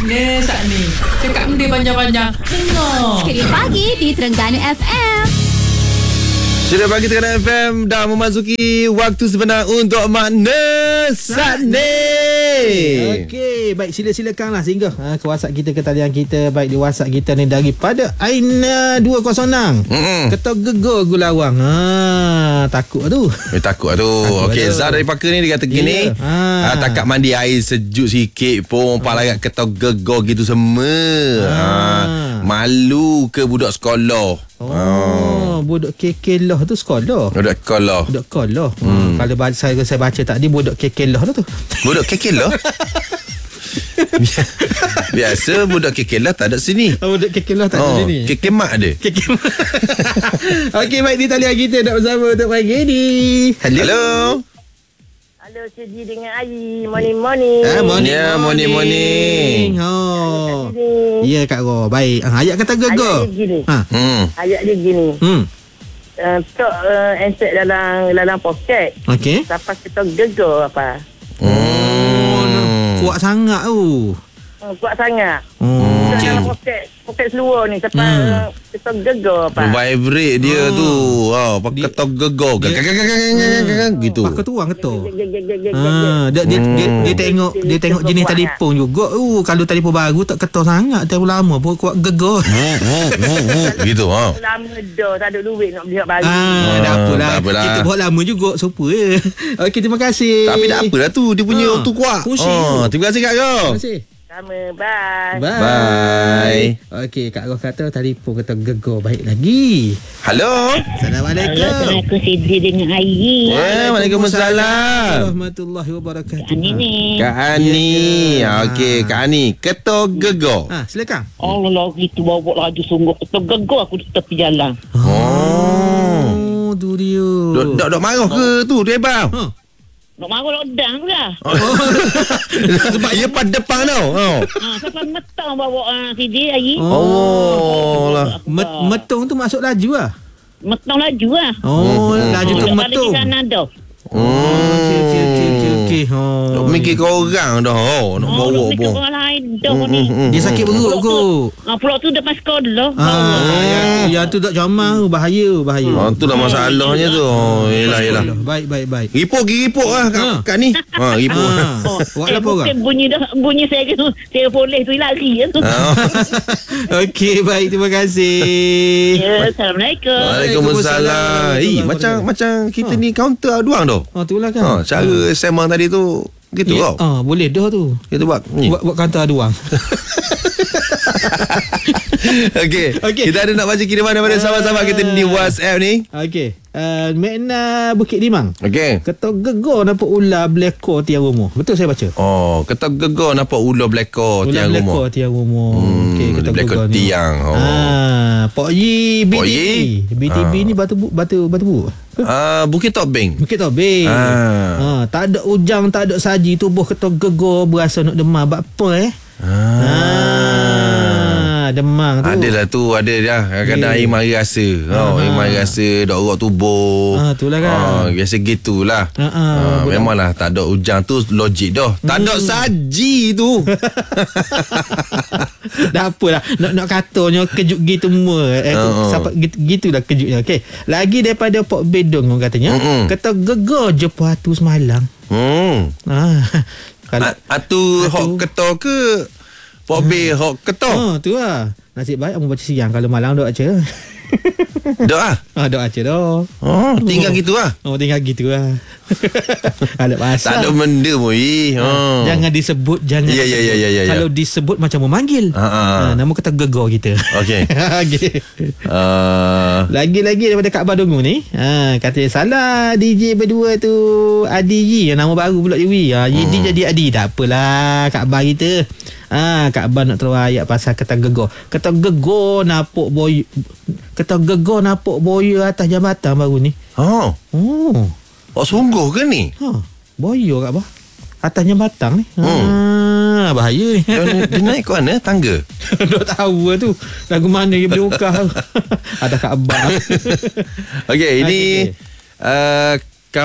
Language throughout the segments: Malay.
Sakni. Cakap benda panjang-panjang. Dengar. Cerita Pagi di Terengganu FM. Cerita Pagi Terengganu FM dah memasuki waktu sebenar untuk Makna Sakni. Okey, baik, silakanlah singgah ke WhatsApp kita, ke talian kita. Baik, di WhatsApp kita ni daripada Aina 206. Ketok gegar Gulawang. Takut tu. Takut tu. Okey, Zah dari Pakar ni dia kata gini. Takat mandi air sejuk sikit pun palagat ketok gegar gitu semua. Malu ke budak sekolah? Budak kekelah tu sekolah. Budak sekolah. Kalau saya baca tadi budak kekelah tu. Budak kekelah? Biasa budak kekelah tak ada sini. Budak kekelah tak ada sini. Kekemak ada. Okey, baik, di talian kita nak bersama untuk pagi ni. Hello. Halo, Sidi dengan Ayi. Morning. Morning. Ya, Kak Ro. Baik. Ayat kata gegar. Ayat dia gini. Tok enset dalam poket. Okey. Sampai kita gegar apa? Kuat sangat tu. Kuat sangat. Dalam poket seluar ni sampai kita gegar apa? Vibrate dia tu. Pakai ketok gegar. Gitu. Pakai tuang ketok. Dia tengok jenis telefon juga. Kalau telefon baru tak ketok sangat, terlalu lama pun kuat gegar. Gitu. Lama dah tak ada duit nak beli hak baru. Tak apalah. Kita buat lama juga, super. Okey, terima kasih. Tapi tak apalah tu, dia punya tu kuat. Terima kasih Kak Ro. Terima kasih. Sama, bye. Bye. Okey, Kak Ro kata telefon kata gegar baik lagi. Halo. Assalamualaikum. Assalamualaikum, Sidi dengan Ayi. Waalaikumsalam. Warahmatullahi wabarakatuh. Ani ni. Kak Ani. Okey, Kak Ani. Ketok gegar. Silakan. Allah, gitu bawa laju sungguh. Gegar aku di tepi jalan. Tu dia. Dok marah ke tu driver? Nak marah lodang lah. Sebab ia pada depan tau. Sampai metang bawa Sidi Ayi. Lah. Metong tu masuk laju lah. Metang laju lah. Laju tu metung. Di sana dah. Okey. Nak mikir ke orang dah. Nak bawa pun. Orang lain dah ni. Dia sakit perut kot. Pulak tu depan sekolah. Yang tu tak comel, bahaya. Tu lah masalahnya tu. Yelah. Baik. Ripok lah Kak ni. Ripok. Buat apa orang? Bunyi saya boleh tu lari. Okey, baik, terima kasih. Ya, Assalamualaikum. Waalaikumsalam. Macam kita ni counter aduan dah. Itulah kan. Cara sembang tadi tu gitu tau. Boleh dah tu. Kita buat ni. Buat kantor aduang. Okey. Kita ada nak baca kiriman daripada sahabat-sahabat kita di WhatsApp ni. Okey. Makna Bukit Timang. Okey. Ketok gegar nampak ular belekor tiang rumah. Betul saya baca? Ketok gegar nampak ular belekor tiang rumah. Ular belekor tiang rumah. Okey, ketok belekor gegar tiang. Pok Yi BTB ni batu bu. Bukit Tobing. Tak ada ujang, tak ada saji, tubuh ketok gegar berasa nak demam. Apa demam tu. Adalah tu, ada dah. Kadang-kadang air mari rasa. Air mari rasa, dok orok tubuh. Itulah kan. Biasa gitulah. Memanglah tak ada ujang tu logik dah. Tak ada saji tu. Dah apalah. Nak katanya kejut gitu semua. Gitulah kejutnya. Okey. Lagi daripada Pok Bedong orang katanya. Ketok gegar je puatu semalam. Kalau atu hok ketok ke Pok B hok ketok? Tu lah. Nasib baik aku baca siang. Kalau malam dok aja. Dok ah? Dok aja dah. Tinggal gitu lah. Tinggal gitu lah. Ada pasal. Tak ada benda pun. Jangan disebut. Jangan disebut. Kalau disebut macam memanggil. Nama kata gegar kita. Okey. Lagi-lagi daripada Kak Badungu ni. Kata salah DJ berdua tu Adi Yi. Nama baru pula Yui. Yidi jadi Adi. Tak apalah Kak Bar kita. Kak Bar nak terus ayat pasal ketok gegar. Ketok gegar napuk boy. Ketok gegar napuk boya atas jambatan baru ni. Sungguh ke ni? Boya Kak Bar. Atas jambatan ni. Bahaya ni. Dia naik ke mana? Tangga? Tak tahu lah tu. Lagu mana dia boleh ukah. Ada Kak Bar. Okey, ini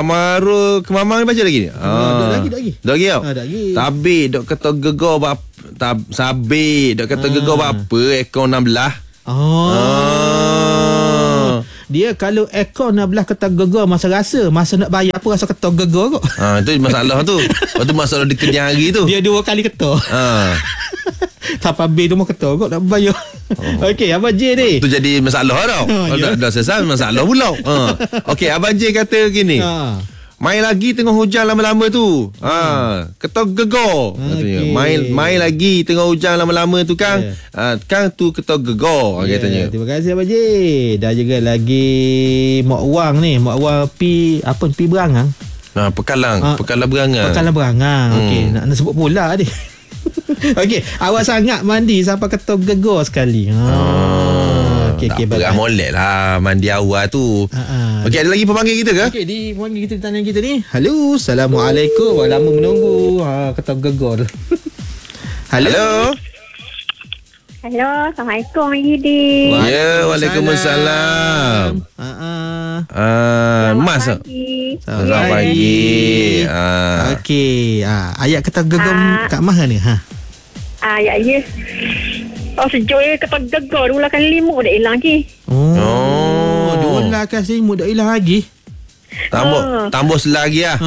Kamarul Kemamang baca lagi ni? Dok lagi. Dok lagi tau? Lagi. Tapi dok ketok gegar sabit. Dok kata gegar berapa? Ekor 16. Dia kalau ekor 16 ketak gegar masa nak bayar apa rasa ketak gegar kot. Itu masalah tu. Lepas tu masalah di kenyang hari tu. Dia 2 kali ketak. Tanpa bil tu mau ketak kot nak bayar. Okey, Abang J ni. Tu jadi masalah tau. Dah selesai masalah pula. Okey, Abang J kata gini. Main lagi tengah hujan lama-lama tu. Ketok gegar katanya. Main lagi tengah hujan lama-lama tu Kang. Kang tu ketok gegar katanya. Terima kasih Abang J. Dah juga lagi Mak Wang ni. Mak Wang pi Berangang. Pekalang Berangang. Pekalang Berangang. Okey, nak sebut pula ni. Okey, awak sangat mandi sampai ketok gegar sekali. Okey, baik. Molek lah mandi awal tu. Okey, ada lagi pemanggil kita ke? Okey, di pemanggil kita tanya kita ni. Halo, Assalamualaikum. Lama menunggu. Ketok gegar. Halo. Hello, Assalamualaikum Yudi. Ya, Waalaikumsalam. Mas. Selamat pagi. Okey, ayat ketok gegar kat mana ni? Ya. Sejuk je ketok gegar. Dua kan limut dah hilang je. Dua kan limut dah hilang lagi. Tambah selagi lah.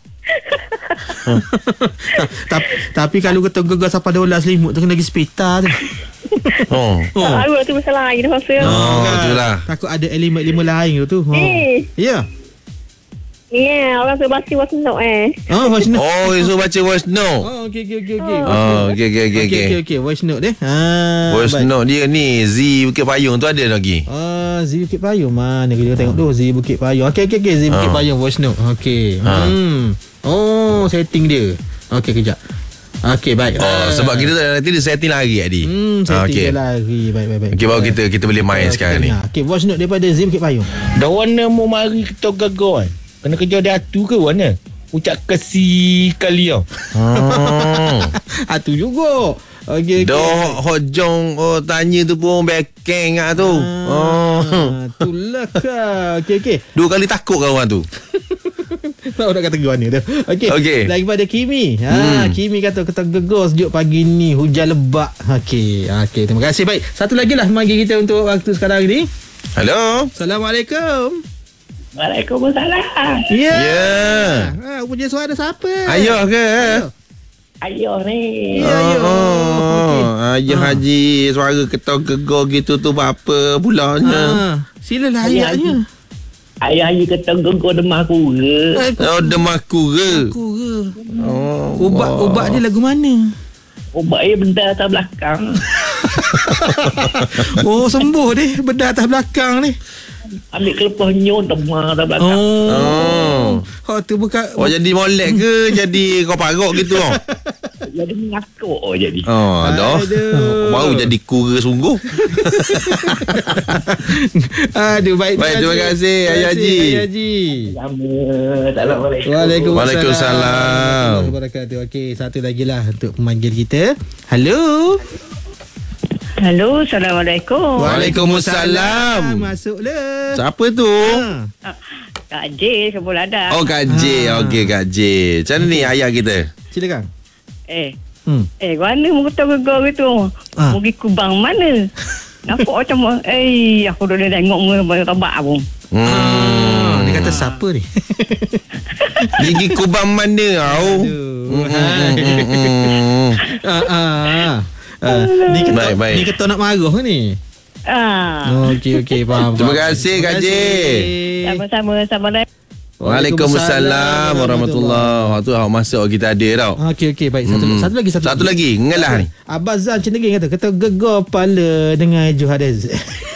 Tapi kalau ketok gegar sampai 12 limut tu kena pergi hospital tu. Baru tu masalah lain rasa. Itulah. Takut ada elemen lain tu. Ya. Ya, orang suruh baca voice note voice note. Suruh baca voice note. Okey, voice note deh. Voice note dia ni Z Bukit Payung tu ada lagi. Z Bukit Payung mana kita tengok dulu Z Bukit Payung. Okey Z Bukit Payung voice note. Okey. Setting dia. Okey, kejap. Okey, baik. Sebab kita nanti dia setting lagi Adi. Setting lagi. Baik. Okey, baru kita boleh main sekarang ni. Okey, voice note daripada Z Bukit Payung. Dah warna mau mari ketok gegar kan? Kena kerja datu ke warna? Ucap kasih kali tau. Tu juga. Okey. Dah hojong tanya tu pun bekeng ah tu. Itulah kau. Okey. 2 kali takut kau orang tu. Tahu nak kata mana tu. Okey. Lagi pada Kimi. Kimi kata ketok gegar sejuk pagi ni, hujan lebat. Okey, terima kasih. Baik, satu lagi lah mari kita untuk waktu sekarang ni. Halo. Assalamualaikum. Waalaikumsalam. Ya. Punya suara siapa? Ayah ke? Ayah ni. Ayah Haji suara ketok gegar gitu tu apa pulanya? Silalah ayahnya. Ayah Haji ketok gegar demam kura. Demam kura. Ubat dia lagu mana? Ubat dia benda atas belakang. Sembuh deh benda atas belakang ni. Ambil kelepah nyon demam atas belakang. Tu bukan. Jadi molek ke jadi kau parok gitu? Jadi mengakuk jadi. Baru jadi kura sungguh. Baik, terima kasih Ayah Haji. Assalamualaikum. Waalaikumsalam. Okey, satu lagi lah untuk pemanggil kita. Halo, Assalamualaikum. Waalaikumsalam. Masuklah. Siapa tu? Kak J, Kebuladan. Kak J. Okey, Kak J. Macam mana ni ayah kita? Silakan. Mana mu ketok gegar gitu? Mu pergi Kubang mana? Nampak macam aku dah tengok mu tabak pun. Dia kata siapa ni? Gigi Kubang mana kau? Ni kata nak marah ni. Okey, faham. Terima kasih Kak J. Sama-sama. Waalaikumsalam warahmatullahi wabarakatuh. Masa kita ada tau. Okey, baik. Satu lagi. Ngelah ni. Abang Zan Cendering kata ketok gegar kepala dengan Johadez.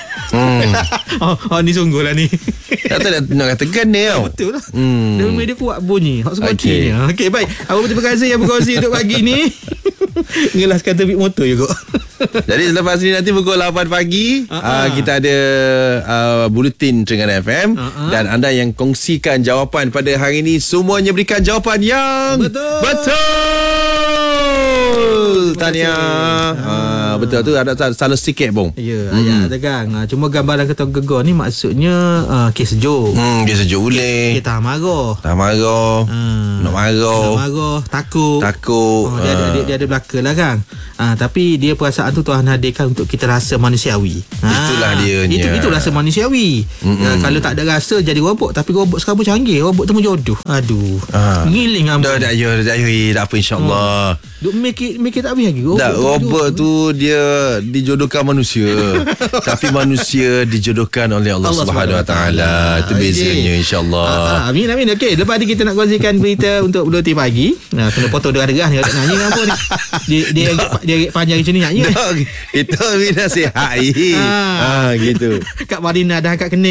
Ni sungguh lah ni. Nak kata kena tau. Betul lah. Dia buat bunyi hak seperti ni. Okey, baik. Abang terima kasih yang berkongsi untuk pagi ni. Ngelaskan terbit motor juga. Jadi selepas ni nanti pukul 8 pagi kita ada Buletin Trengganu FM. Dan anda yang kongsikan jawapan pada hari ini, semuanya berikan jawapan yang betul. tahniah. Betul tu, ada salah sikit bang. Ya, ayat tegang. Cuma gambaran ketua gegar ni maksudnya kes sejuk. Dia sejuk boleh. Dia tahan marah. Tak marah. Nak marah. Takut. Dia ada belaka lah kan. Tapi dia perasaan tu Tuhan hadirkan untuk kita rasa manusiawi. Itulah dianya. Itu rasa manusiawi. Kalau tak ada rasa jadi robot. Tapi robot sekarang pun canggih. Robot temu jodoh. Aduh. Ngiling Dah apa insyaAllah. Make it tak habis lagi. Robot tu dia dijodohkan manusia. Tapi manusia dijodohkan oleh Allah Subhanahu Wa Taala. Itu bezanya insyaAllah. Amin. Okey, lepas ni kita nak kongsikan berita untuk Buletin Pagi. Kena potong derah-derah ni. Tak nyanyi apa ni. Dia panjang macam ni nyanyi. Itu Mina sihat. Gitu. Kak Marina dah angkat kening.